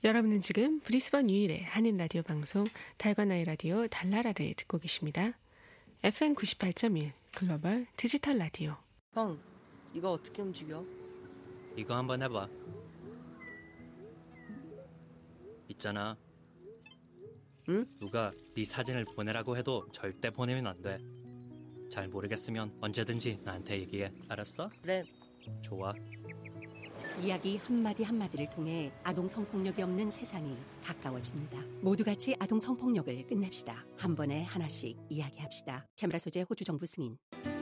여러분은 지금 브리스번 유일의 한인 라디오 방송 달관아이 라디오 달나라를 듣고 계십니다. FM 98.1 글로벌 디지털 라디오. 형, 이거 어떻게 움직여? 이거 한번 해봐. 있잖아. 응? 누가 네 사진을 보내라고 해도 절대 보내면 안 돼. 잘 모르겠으면 언제든지 나한테 얘기해. 알았어? 그래. 좋아. 이야기 한마디 한마디를 통해 아동 성폭력이 없는 세상이 가까워집니다. 모두 같이 아동 성폭력을 끝냅시다. 한 번에 하나씩 이야기합시다. 캐머라 소재 호주 정부 승인.